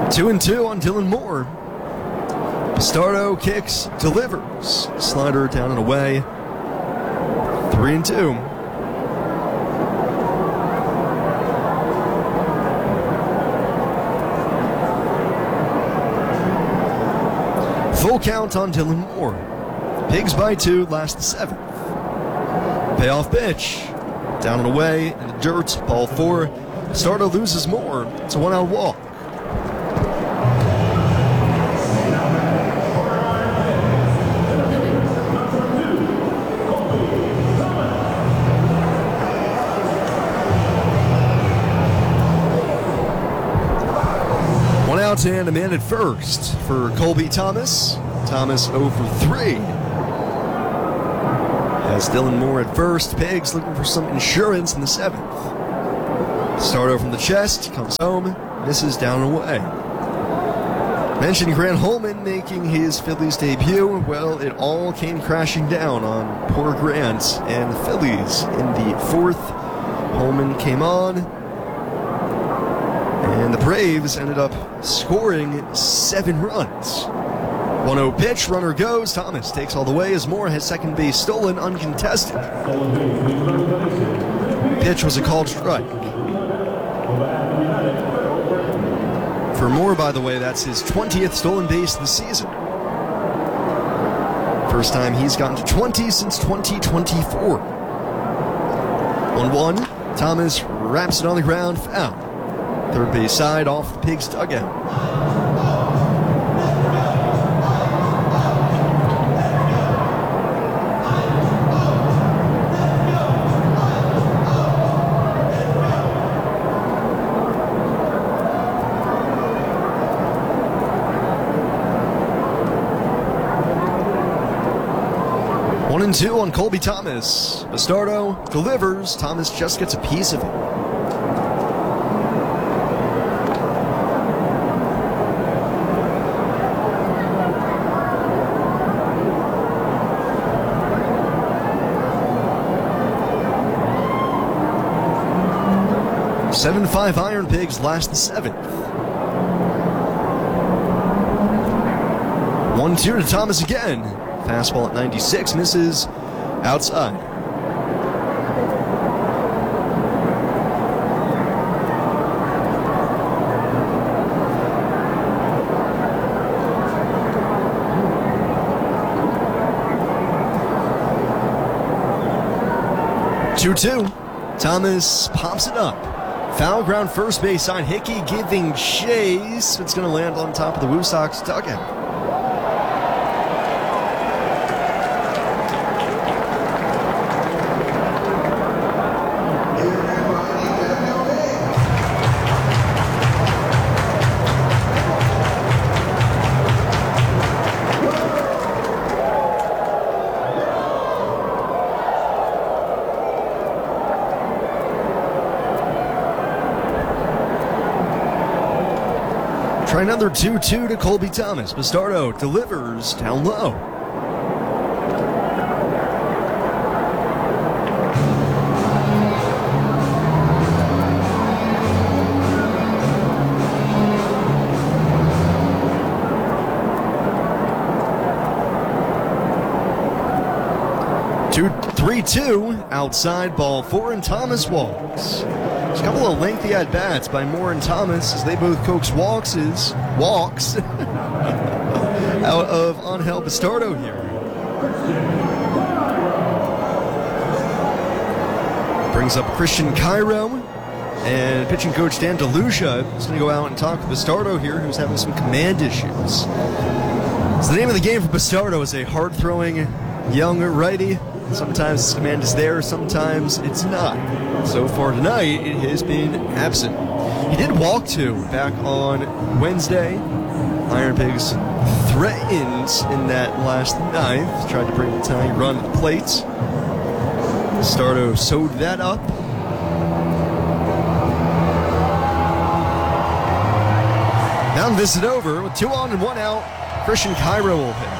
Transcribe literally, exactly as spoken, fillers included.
Two and two on Dylan Moore. Bastardo kicks, delivers. Slider down and away. Three and two. Full count on Dylan Moore. Pigs by two, last the seventh. Payoff pitch. Down and away in the dirt. Ball four. Bastardo loses Moore. It's a one-out walk. One out and a man at first for Colby Thomas. Thomas oh for three. Has Dylan Moore at first. Pigs looking for some insurance in the seventh. Starter from the chest, comes home, misses down and away. Mentioned Grant Holman making his Phillies debut. Well, it all came crashing down on poor Grant and the Phillies in the fourth. Holman came on, and the Braves ended up scoring seven runs. one oh pitch, runner goes. Thomas takes all the way as Moore has second base stolen, uncontested. Pitch was a called strike. For Moore, by the way, that's his twentieth stolen base of the season. First time he's gotten to twenty since twenty twenty-four. one one, Thomas wraps it on the ground, foul. Third base side off the Pigs' dugout. One and two on Colby Thomas. Bastardo delivers. Thomas just gets a piece of it. seven five Iron Pigs last the seventh. one two to Thomas again. Fastball at ninety-six, misses outside. two two. Thomas pops it up. Foul ground first base side. Hickey giving chase. It's going to land on top of the Woo Sox dugout. Try another two two to Colby Thomas. Bastardo delivers down low. Two, three two, outside ball four, and Thomas walks. There's a couple of lengthy at-bats by Moore and Thomas as they both coax walks, is, walks out of Angel Bastardo here. Brings up Christian Cairo, and pitching coach Dan DeLucia is going to go out and talk with Bastardo here, who's having some command issues. So the name of the game for Bastardo is a hard-throwing young righty. Sometimes his command is there, sometimes it's not. So far tonight, it has been absent. He did walk two back on Wednesday. Iron Pigs threatened in that last ninth, tried to bring the tying run to the plate. Bastardo sewed that up. Now this is over with two on and one out. Christian Cairo will hit.